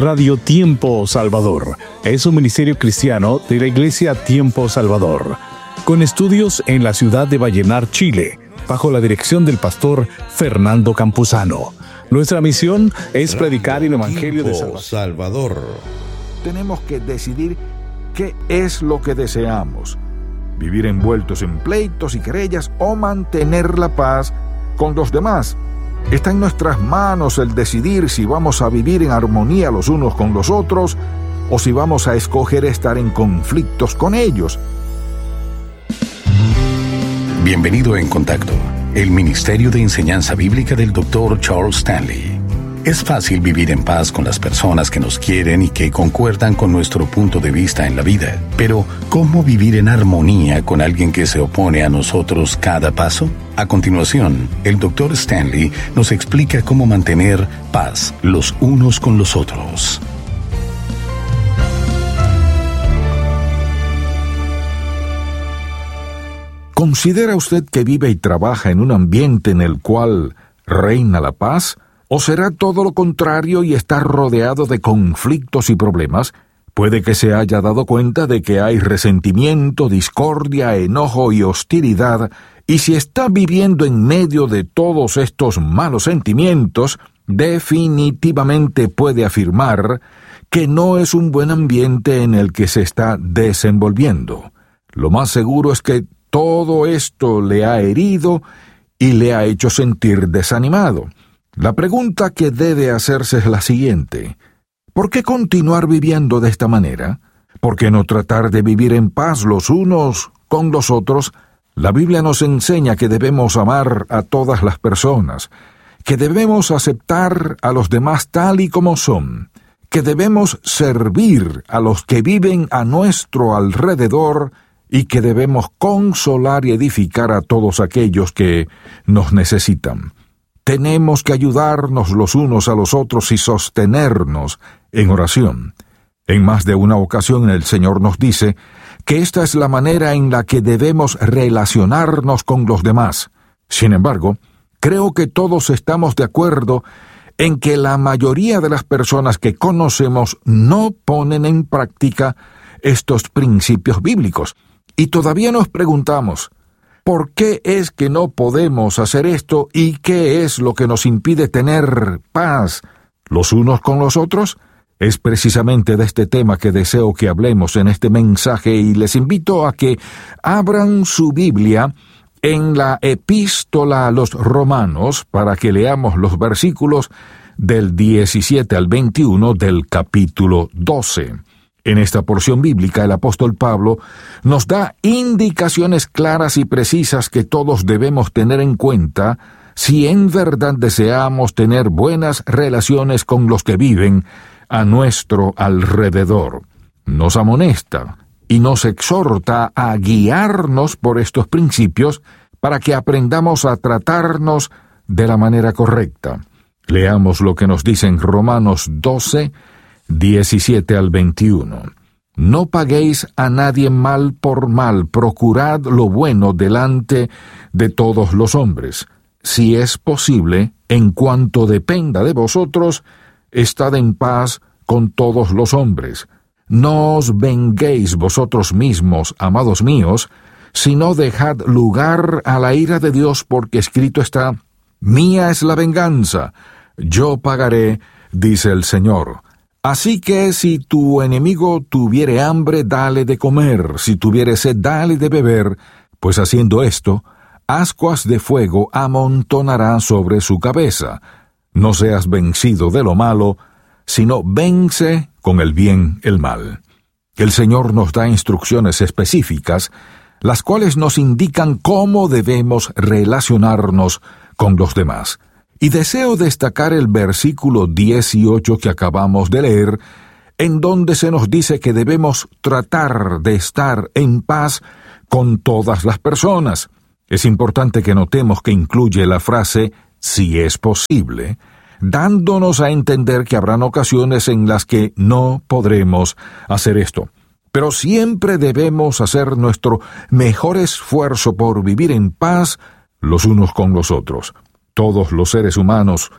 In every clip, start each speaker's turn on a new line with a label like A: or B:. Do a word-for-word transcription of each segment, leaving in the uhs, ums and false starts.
A: Radio Tiempo Salvador es un ministerio cristiano de la Iglesia Tiempo Salvador, con estudios en la ciudad de Vallenar, Chile, bajo la dirección del pastor Fernando Campuzano. Nuestra misión es predicar el Evangelio de
B: Salvador.
C: Tenemos que decidir qué es lo que deseamos: vivir envueltos en pleitos y querellas o mantener la paz con los demás. Está en nuestras manos el decidir si vamos a vivir en armonía los unos con los otros o si vamos a escoger estar en conflictos con ellos.
B: Bienvenido a En Contacto, el Ministerio de Enseñanza Bíblica del doctor Charles Stanley. Es fácil vivir en paz con las personas que nos quieren y que concuerdan con nuestro punto de vista en la vida. Pero, ¿cómo vivir en armonía con alguien que se opone a nosotros cada paso? A continuación, el doctor Stanley nos explica cómo mantener paz los unos con los otros.
C: ¿Considera usted que vive y trabaja en un ambiente en el cual reina la paz? ¿O será todo lo contrario y está rodeado de conflictos y problemas? Puede que se haya dado cuenta de que hay resentimiento, discordia, enojo y hostilidad, y si está viviendo en medio de todos estos malos sentimientos, definitivamente puede afirmar que no es un buen ambiente en el que se está desenvolviendo. Lo más seguro es que todo esto le ha herido y le ha hecho sentir desanimado. La pregunta que debe hacerse es la siguiente: ¿por qué continuar viviendo de esta manera? ¿Por qué no tratar de vivir en paz los unos con los otros? La Biblia nos enseña que debemos amar a todas las personas, que debemos aceptar a los demás tal y como son, que debemos servir a los que viven a nuestro alrededor y que debemos consolar y edificar a todos aquellos que nos necesitan. Tenemos que ayudarnos los unos a los otros y sostenernos en oración. En más de una ocasión el Señor nos dice que esta es la manera en la que debemos relacionarnos con los demás. Sin embargo, creo que todos estamos de acuerdo en que la mayoría de las personas que conocemos no ponen en práctica estos principios bíblicos. Y todavía nos preguntamos: ¿por qué es que no podemos hacer esto y qué es lo que nos impide tener paz los unos con los otros? Es precisamente de este tema que deseo que hablemos en este mensaje y les invito a que abran su Biblia en la Epístola a los Romanos para que leamos los versículos del diecisiete al veintiuno del capítulo doce. En esta porción bíblica, el apóstol Pablo nos da indicaciones claras y precisas que todos debemos tener en cuenta si en verdad deseamos tener buenas relaciones con los que viven a nuestro alrededor. Nos amonesta y nos exhorta a guiarnos por estos principios para que aprendamos a tratarnos de la manera correcta. Leamos lo que nos dice en Romanos doce, diecisiete al veintiuno. No paguéis a nadie mal por mal, procurad lo bueno delante de todos los hombres. Si es posible, en cuanto dependa de vosotros, estad en paz con todos los hombres. No os venguéis vosotros mismos, amados míos, sino dejad lugar a la ira de Dios, porque escrito está: mía es la venganza, yo pagaré, dice el Señor. Así que si tu enemigo tuviere hambre, dale de comer, si tuviere sed, dale de beber, pues haciendo esto, ascuas de fuego amontonará sobre su cabeza. No seas vencido de lo malo, sino vence con el bien el mal. El Señor nos da instrucciones específicas, las cuales nos indican cómo debemos relacionarnos con los demás. Y deseo destacar el versículo dieciocho que acabamos de leer, en donde se nos dice que debemos tratar de estar en paz con todas las personas. Es importante que notemos que incluye la frase «si es posible», dándonos a entender que habrán ocasiones en las que no podremos hacer esto. Pero siempre debemos hacer nuestro mejor esfuerzo por vivir en paz los unos con los otros. Todos los seres humanos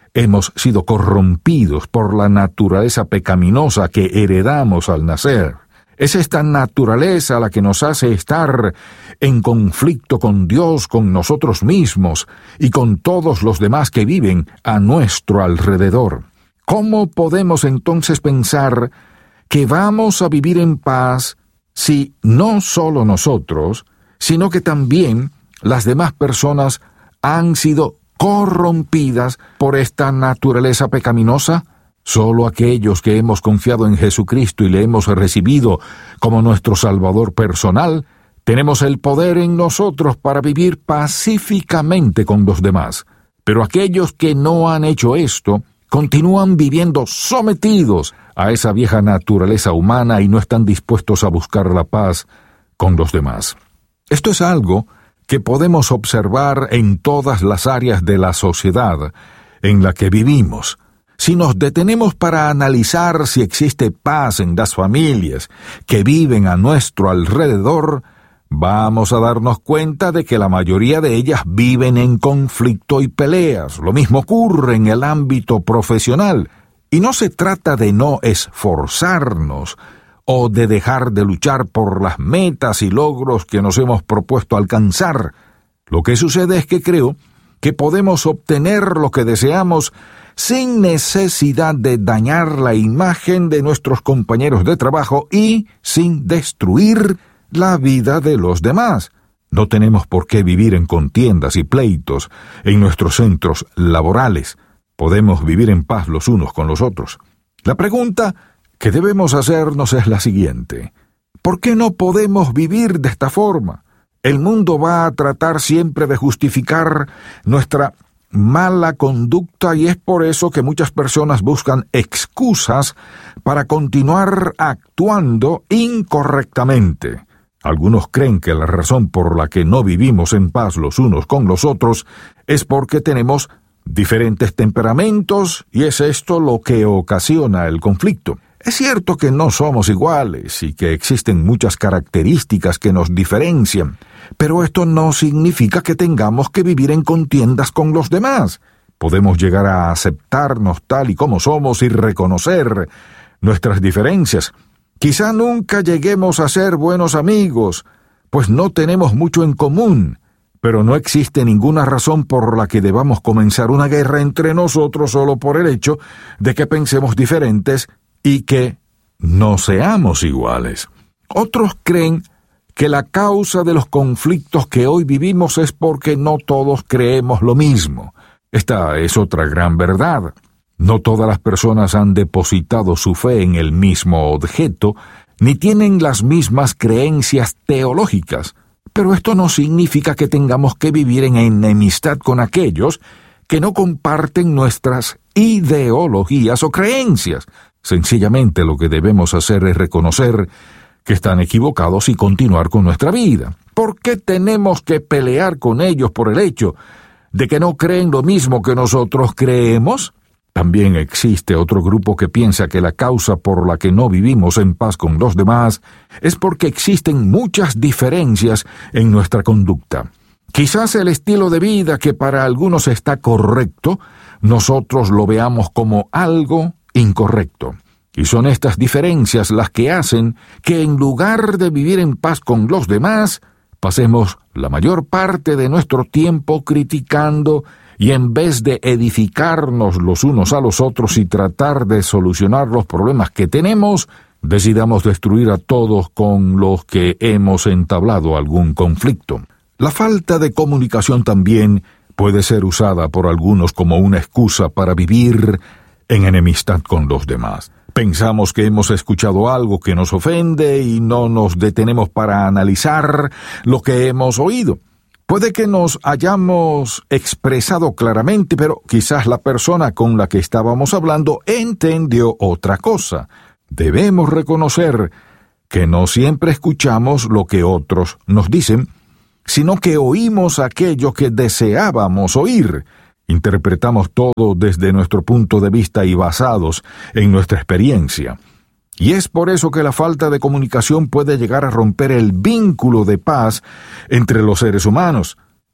C: hemos sido corrompidos por la naturaleza pecaminosa que heredamos al nacer. Es esta naturaleza la que nos hace estar en conflicto con Dios, con nosotros mismos y con todos los demás que viven a nuestro alrededor. ¿Cómo podemos entonces pensar que vamos a vivir en paz si no solo nosotros, sino que también las demás personas han sido corrompidas por esta naturaleza pecaminosa? Solo aquellos que hemos confiado en Jesucristo y le hemos recibido como nuestro Salvador personal, tenemos el poder en nosotros para vivir pacíficamente con los demás. Pero aquellos que no han hecho esto, continúan viviendo sometidos a esa vieja naturaleza humana y no están dispuestos a buscar la paz con los demás. Esto es algo que podemos observar en todas las áreas de la sociedad en la que vivimos. Si nos detenemos para analizar si existe paz en las familias que viven a nuestro alrededor, vamos a darnos cuenta de que la mayoría de ellas viven en conflicto y peleas. Lo mismo ocurre en el ámbito profesional. Y no se trata de no esforzarnos o de dejar de luchar por las metas y logros que nos hemos propuesto alcanzar. Lo que sucede es que creo que podemos obtener lo que deseamos sin necesidad de dañar la imagen de nuestros compañeros de trabajo y sin destruir la vida de los demás. No tenemos por qué vivir en contiendas y pleitos en nuestros centros laborales. Podemos vivir en paz los unos con los otros. La pregunta que debemos hacernos es la siguiente: ¿por qué no podemos vivir de esta forma? El mundo va a tratar siempre de justificar nuestra mala conducta y es por eso que muchas personas buscan excusas para continuar actuando incorrectamente. Algunos creen que la razón por la que no vivimos en paz los unos con los otros es porque tenemos diferentes temperamentos y es esto lo que ocasiona el conflicto. Es cierto que no somos iguales y que existen muchas características que nos diferencian, pero esto no significa que tengamos que vivir en contiendas con los demás. Podemos llegar a aceptarnos tal y como somos y reconocer nuestras diferencias. Quizá nunca lleguemos a ser buenos amigos, pues no tenemos mucho en común, pero no existe ninguna razón por la que debamos comenzar una guerra entre nosotros solo por el hecho de que pensemos diferentes y que no seamos iguales. Otros creen que la causa de los conflictos que hoy vivimos es porque no todos creemos lo mismo. Esta es otra gran verdad. No todas las personas han depositado su fe en el mismo objeto, ni tienen las mismas creencias teológicas, pero esto no significa que tengamos que vivir en enemistad con aquellos que no comparten nuestras ideologías o creencias. Sencillamente lo que debemos hacer es reconocer que están equivocados y continuar con nuestra vida. ¿Por qué tenemos que pelear con ellos por el hecho de que no creen lo mismo que nosotros creemos? También existe otro grupo que piensa que la causa por la que no vivimos en paz con los demás es porque existen muchas diferencias en nuestra conducta. Quizás el estilo de vida que para algunos está correcto, nosotros lo veamos como algo incorrecto. Y son estas diferencias las que hacen que en lugar de vivir en paz con los demás, pasemos la mayor parte de nuestro tiempo criticando y en vez de edificarnos los unos a los otros y tratar de solucionar los problemas que tenemos, decidamos destruir a todos con los que hemos entablado algún conflicto. La falta de comunicación también puede ser usada por algunos como una excusa para vivir en enemistad con los demás. Pensamos que hemos escuchado algo que nos ofende y no nos detenemos para analizar lo que hemos oído. Puede que nos hayamos expresado claramente, pero quizás la persona con la que estábamos hablando entendió otra cosa. Debemos reconocer que no siempre escuchamos lo que otros nos dicen, sino que oímos aquello que deseábamos oír. Interpretamos todo desde nuestro punto de vista y basados en nuestra experiencia. Y es por eso que la falta de comunicación puede llegar a romper el vínculo de paz entre los seres humanos.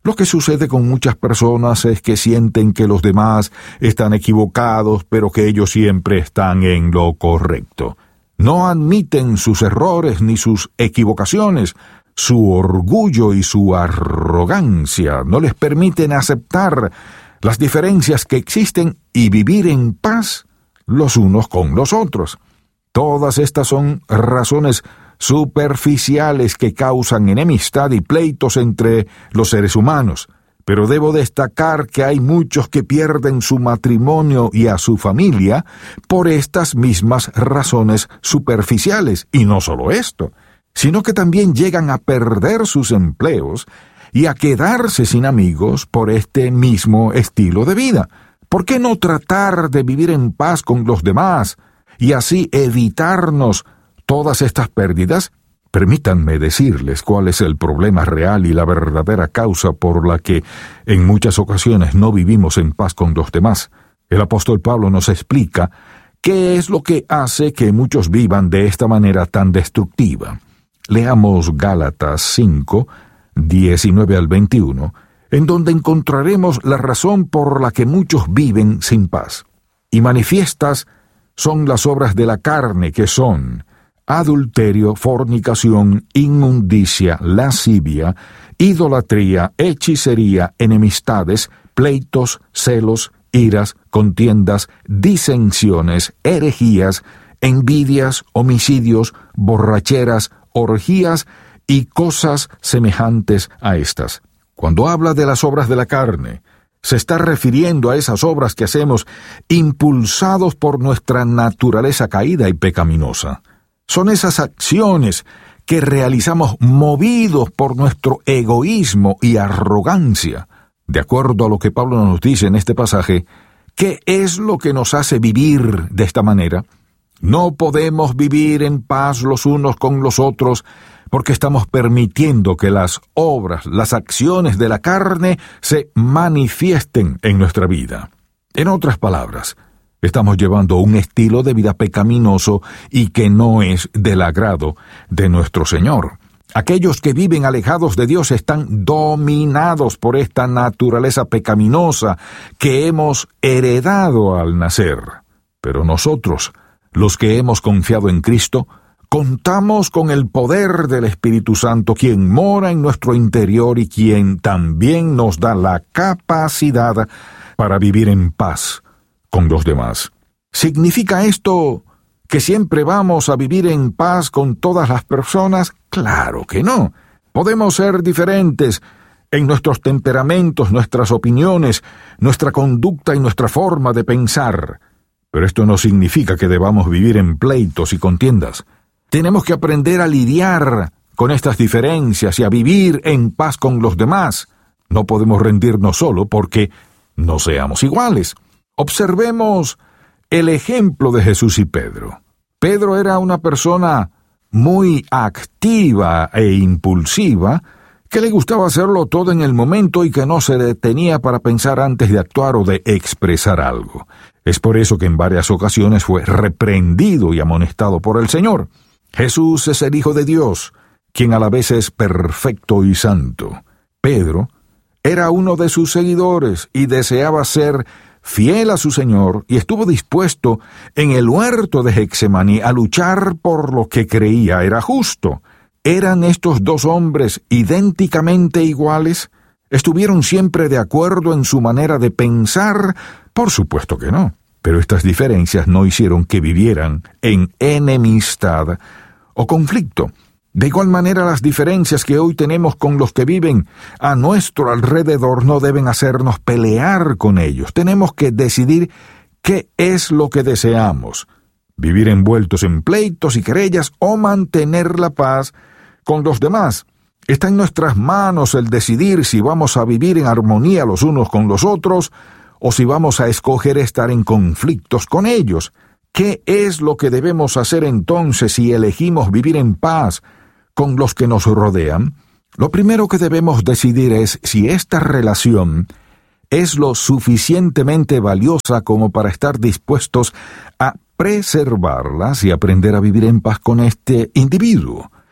C: Lo que sucede con muchas personas es que sienten que los demás están equivocados, pero que ellos siempre están en lo correcto. No admiten sus errores ni sus equivocaciones. Su orgullo y su arrogancia no les permiten aceptar las diferencias que existen y vivir en paz los unos con los otros. Todas estas son razones superficiales que causan enemistad y pleitos entre los seres humanos. Pero debo destacar que hay muchos que pierden su matrimonio y a su familia por estas mismas razones superficiales. Y no solo esto, sino que también llegan a perder sus empleos y a quedarse sin amigos por este mismo estilo de vida. ¿Por qué no tratar de vivir en paz con los demás y así evitarnos todas estas pérdidas? Permítanme decirles cuál es el problema real y la verdadera causa por la que en muchas ocasiones no vivimos en paz con los demás. El apóstol Pablo nos explica qué es lo que hace que muchos vivan de esta manera tan destructiva. Leamos Gálatas cinco, diecinueve al veintiuno, en donde encontraremos la razón por la que muchos viven sin paz. Y manifiestas son las obras de la carne, que son adulterio, fornicación, inmundicia, lascivia, idolatría, hechicería, enemistades, pleitos, celos, iras, contiendas, disensiones, herejías, envidias, homicidios, borracheras, orgías y cosas semejantes a estas. Cuando habla de las obras de la carne, se está refiriendo a esas obras que hacemos impulsados por nuestra naturaleza caída y pecaminosa. Son esas acciones que realizamos movidos por nuestro egoísmo y arrogancia. De acuerdo a lo que Pablo nos dice en este pasaje, ¿qué es lo que nos hace vivir de esta manera? No podemos vivir en paz los unos con los otros porque estamos permitiendo que las obras, las acciones de la carne se manifiesten en nuestra vida. En otras palabras, estamos llevando un estilo de vida pecaminoso y que no es del agrado de nuestro Señor. Aquellos que viven alejados de Dios están dominados por esta naturaleza pecaminosa que hemos heredado al nacer. Pero nosotros, los que hemos confiado en Cristo, contamos con el poder del Espíritu Santo, quien mora en nuestro interior y quien también nos da la capacidad para vivir en paz con los demás. ¿Significa esto que siempre vamos a vivir en paz con todas las personas? Claro que no. Podemos ser diferentes en nuestros temperamentos, nuestras opiniones, nuestra conducta y nuestra forma de pensar. Pero esto no significa que debamos vivir en pleitos y contiendas. Tenemos que aprender a lidiar con estas diferencias y a vivir en paz con los demás. No podemos rendirnos solo porque no seamos iguales. Observemos el ejemplo de Jesús y Pedro. Pedro era una persona muy activa e impulsiva, que le gustaba hacerlo todo en el momento y que no se detenía para pensar antes de actuar o de expresar algo. Es por eso que en varias ocasiones fue reprendido y amonestado por el Señor. Jesús es el Hijo de Dios, quien a la vez es perfecto y santo. Pedro era uno de sus seguidores y deseaba ser fiel a su Señor, y estuvo dispuesto en el huerto de Getsemaní a luchar por lo que creía era justo. ¿Eran estos dos hombres idénticamente iguales? ¿Estuvieron siempre de acuerdo en su manera de pensar? Por supuesto que no. Pero estas diferencias no hicieron que vivieran en enemistad o conflicto. De igual manera, las diferencias que hoy tenemos con los que viven a nuestro alrededor no deben hacernos pelear con ellos. Tenemos que decidir qué es lo que deseamos: vivir envueltos en pleitos y querellas o mantener la paz con los demás. Está en nuestras manos el decidir si vamos a vivir en armonía los unos con los otros o si vamos a escoger estar en conflictos con ellos. ¿Qué es lo que debemos hacer entonces si elegimos vivir en paz con los que nos rodean? Lo primero que debemos decidir es si esta relación es lo suficientemente valiosa como para estar dispuestos a preservarlas y aprender a vivir en paz con este individuo.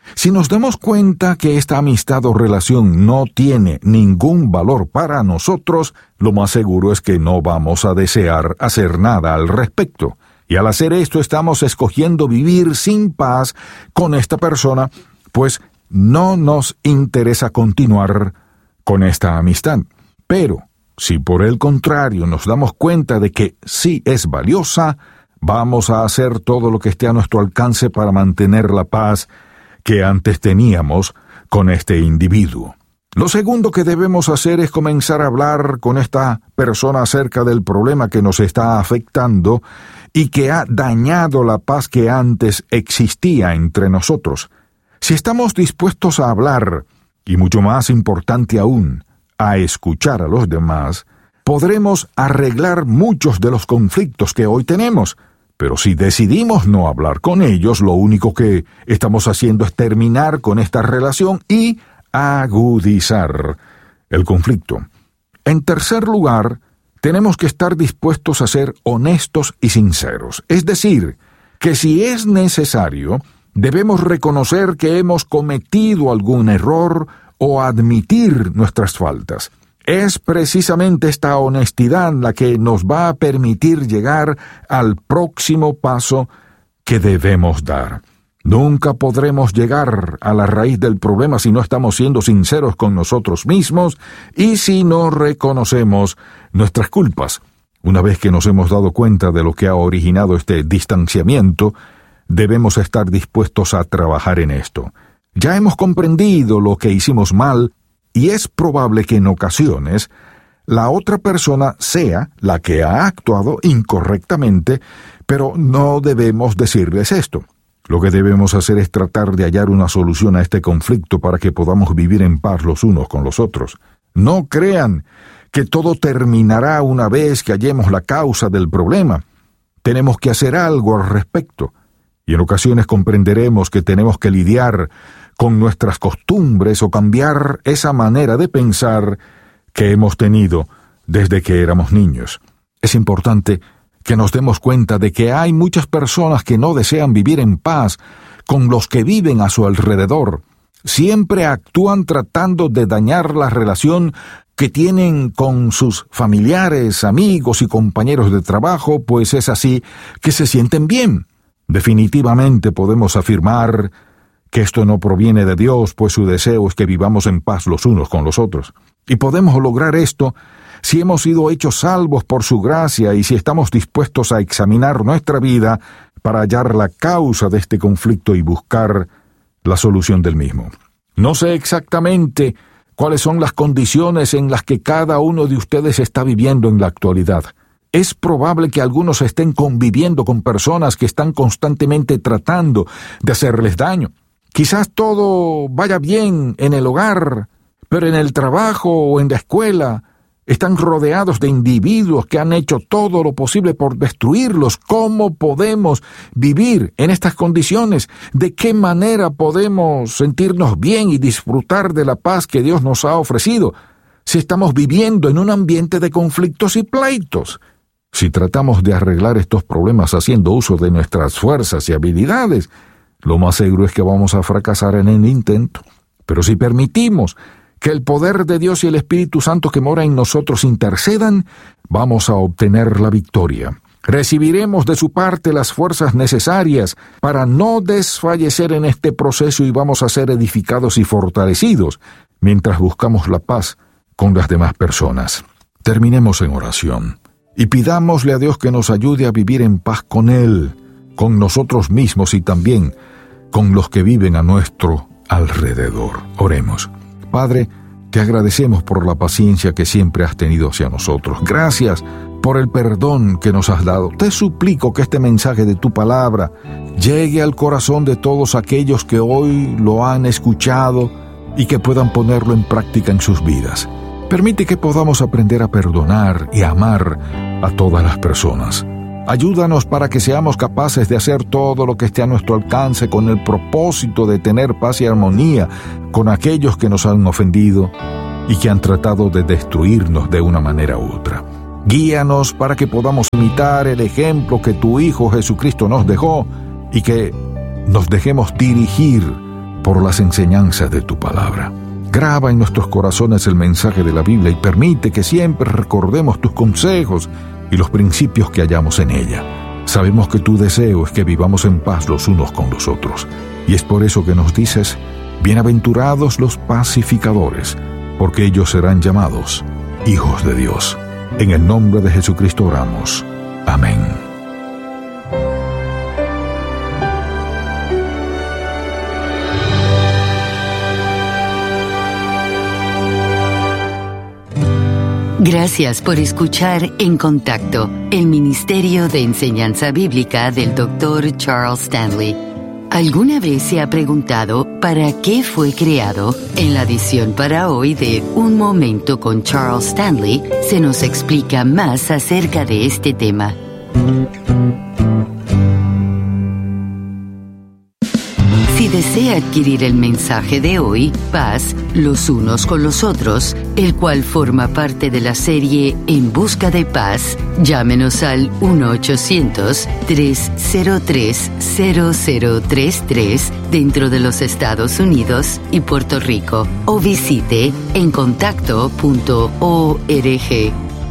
C: Si nos damos cuenta que esta amistad o relación no tiene ningún valor para nosotros, lo más seguro es que no vamos a desear hacer nada al respecto. Y al hacer esto estamos escogiendo vivir sin paz con esta persona, pues no nos interesa continuar con esta amistad. Pero si por el contrario nos damos cuenta de que sí es valiosa, vamos a hacer todo lo que esté a nuestro alcance para mantener la paz que antes teníamos con este individuo. Lo segundo que debemos hacer es comenzar a hablar con esta persona acerca del problema que nos está afectando y que ha dañado la paz que antes existía entre nosotros. Si estamos dispuestos a hablar, y mucho más importante aún, a escuchar a los demás, podremos arreglar muchos de los conflictos que hoy tenemos. Pero si decidimos no hablar con ellos, lo único que estamos haciendo es terminar con esta relación y agudizar el conflicto. En tercer lugar, tenemos que estar dispuestos a ser honestos y sinceros. Es decir, que si es necesario, debemos reconocer que hemos cometido algún error o admitir nuestras faltas. Es precisamente esta honestidad la que nos va a permitir llegar al próximo paso que debemos dar. Nunca podremos llegar a la raíz del problema si no estamos siendo sinceros con nosotros mismos y si no reconocemos nuestras culpas. Una vez que nos hemos dado cuenta de lo que ha originado este distanciamiento, debemos estar dispuestos a trabajar en esto. Ya hemos comprendido lo que hicimos mal, y es probable que en ocasiones la otra persona sea la que ha actuado incorrectamente, pero no debemos decirles esto. Lo que debemos hacer es tratar de hallar una solución a este conflicto para que podamos vivir en paz los unos con los otros. No crean que todo terminará una vez que hallemos la causa del problema. Tenemos que hacer algo al respecto, y en ocasiones comprenderemos que tenemos que lidiar con nuestras costumbres o cambiar esa manera de pensar que hemos tenido desde que éramos niños. Es importante que nos demos cuenta de que hay muchas personas que no desean vivir en paz con los que viven a su alrededor. Siempre actúan tratando de dañar la relación que tienen con sus familiares, amigos y compañeros de trabajo, pues es así que se sienten bien. Definitivamente podemos afirmar que esto no proviene de Dios, pues su deseo es que vivamos en paz los unos con los otros. Y podemos lograr esto si hemos sido hechos salvos por su gracia y si estamos dispuestos a examinar nuestra vida para hallar la causa de este conflicto y buscar la solución del mismo. No sé exactamente cuáles son las condiciones en las que cada uno de ustedes está viviendo en la actualidad. Es probable que algunos estén conviviendo con personas que están constantemente tratando de hacerles daño. Quizás todo vaya bien en el hogar, pero en el trabajo o en la escuela están rodeados de individuos que han hecho todo lo posible por destruirlos. ¿Cómo podemos vivir en estas condiciones? ¿De qué manera podemos sentirnos bien y disfrutar de la paz que Dios nos ha ofrecido si estamos viviendo en un ambiente de conflictos y pleitos? Si tratamos de arreglar estos problemas haciendo uso de nuestras fuerzas y habilidades, lo más seguro es que vamos a fracasar en el intento. Pero si permitimos que el poder de Dios y el Espíritu Santo que mora en nosotros intercedan, vamos a obtener la victoria. Recibiremos de su parte las fuerzas necesarias para no desfallecer en este proceso y vamos a ser edificados y fortalecidos mientras buscamos la paz con las demás personas. Terminemos en oración y pidámosle a Dios que nos ayude a vivir en paz con Él, con nosotros mismos y también con los que viven a nuestro alrededor. Oremos. Padre, te agradecemos por la paciencia que siempre has tenido hacia nosotros. Gracias por el perdón que nos has dado. Te suplico que este mensaje de tu palabra llegue al corazón de todos aquellos que hoy lo han escuchado y que puedan ponerlo en práctica en sus vidas. Permite que podamos aprender a perdonar y amar a todas las personas. Ayúdanos para que seamos capaces de hacer todo lo que esté a nuestro alcance con el propósito de tener paz y armonía con aquellos que nos han ofendido y que han tratado de destruirnos de una manera u otra. Guíanos para que podamos imitar el ejemplo que tu Hijo Jesucristo nos dejó y que nos dejemos dirigir por las enseñanzas de tu palabra. Graba en nuestros corazones el mensaje de la Biblia y permite que siempre recordemos tus consejos y los principios que hallamos en ella. Sabemos que tu deseo es que vivamos en paz los unos con los otros, y es por eso que nos dices: bienaventurados los pacificadores, porque ellos serán llamados hijos de Dios. En el nombre de Jesucristo oramos. Amén.
D: Gracias por escuchar En Contacto, el Ministerio de Enseñanza Bíblica del doctor Charles Stanley. ¿Alguna vez se ha preguntado para qué fue creado? En la edición para hoy de Un Momento con Charles Stanley, se nos explica más acerca de este tema. Si desea adquirir el mensaje de hoy, Paz, los unos con los otros, el cual forma parte de la serie En Busca de Paz, llámenos al uno ochocientos, tres cero tres, cero cero tres tres dentro de los Estados Unidos y Puerto Rico, o visite en contacto punto org.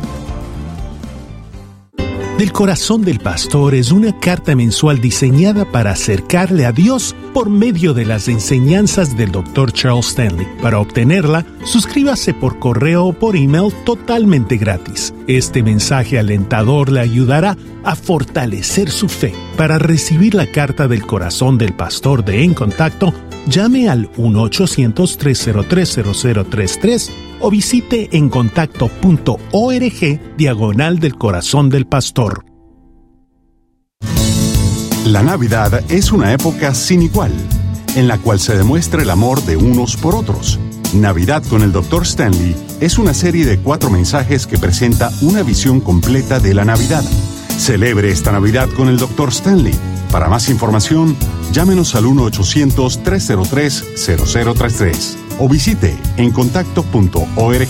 E: Del Corazón del Pastor es una carta mensual diseñada para acercarle a Dios por medio de las enseñanzas del doctor Charles Stanley. Para obtenerla, suscríbase por correo o por email totalmente gratis. Este mensaje alentador le ayudará a fortalecer su fe. Para recibir la carta del Corazón del Pastor de En Contacto, llame al uno ochocientos, tres cero tres, cero cero tres tres o visite en contacto punto org diagonal del Corazón del Pastor.
F: La Navidad es una época sin igual, en la cual se demuestra el amor de unos por otros. Navidad con el doctor Stanley es una serie de cuatro mensajes que presenta una visión completa de la Navidad. Celebre esta Navidad con el doctor Stanley. Para más información, llámenos al uno ochocientos, tres cero tres, cero cero tres tres o visite en contacto punto org.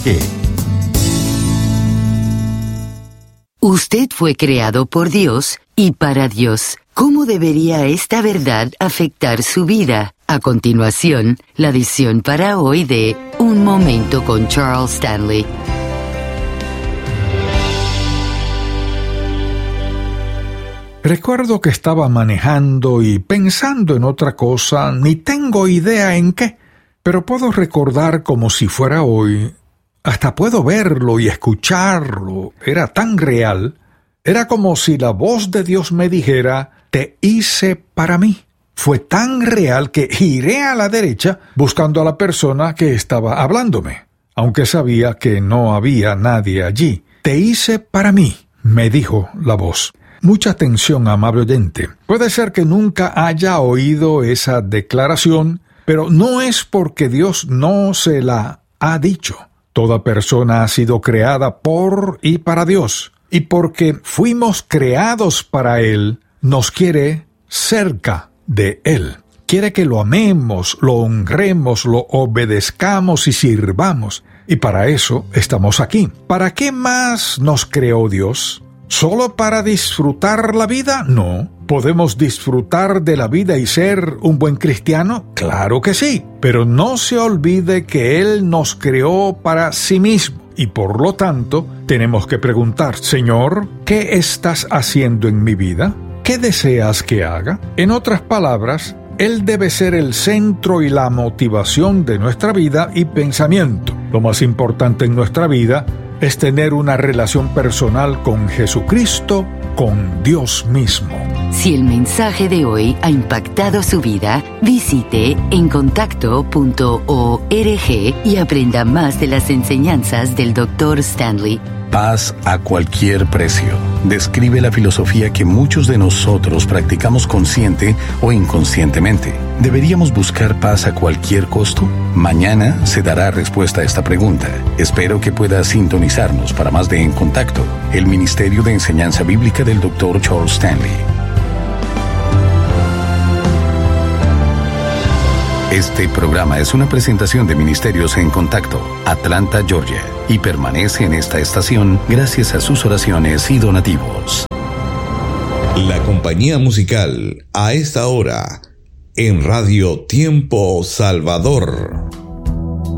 D: Usted fue creado por Dios y para Dios. ¿Cómo debería esta verdad afectar su vida? A continuación, la edición para hoy de Un Momento con Charles Stanley.
C: Recuerdo que estaba manejando y pensando en otra cosa, ni tengo idea en qué, pero puedo recordar como si fuera hoy. Hasta puedo verlo y escucharlo. Era tan real. Era como si la voz de Dios me dijera: te hice para mí. Fue tan real que giré a la derecha buscando a la persona que estaba hablándome, aunque sabía que no había nadie allí. Te hice para mí, me dijo la voz. Mucha atención, amable oyente. Puede ser que nunca haya oído esa declaración, pero no es porque Dios no se la ha dicho. Toda persona ha sido creada por y para Dios, y porque fuimos creados para Él, nos quiere cerca de Él. Quiere que lo amemos, lo honremos, lo obedezcamos y sirvamos. Y para eso estamos aquí. ¿Para qué más nos creó Dios? ¿Solo para disfrutar la vida? No. ¿Podemos disfrutar de la vida y ser un buen cristiano? Claro que sí. Pero no se olvide que Él nos creó para sí mismo. Y por lo tanto, tenemos que preguntar: Señor, ¿qué estás haciendo en mi vida? ¿Qué deseas que haga? En otras palabras, Él debe ser el centro y la motivación de nuestra vida y pensamiento. Lo más importante en nuestra vida es tener una relación personal con Jesucristo, con Dios mismo.
D: Si el mensaje de hoy ha impactado su vida, visite en contacto punto org y aprenda más de las enseñanzas del doctor Stanley.
B: Paz a cualquier precio. Describe la filosofía que muchos de nosotros practicamos consciente o inconscientemente. ¿Deberíamos buscar paz a cualquier costo? Mañana se dará respuesta a esta pregunta. Espero que pueda sintonizarnos para más de En Contacto, el Ministerio de Enseñanza Bíblica del doctor Charles Stanley. Este programa es una presentación de Ministerios En Contacto, Atlanta, Georgia, y permanece en esta estación gracias a sus oraciones y donativos.
G: La compañía musical a esta hora en Radio Tiempo Salvador.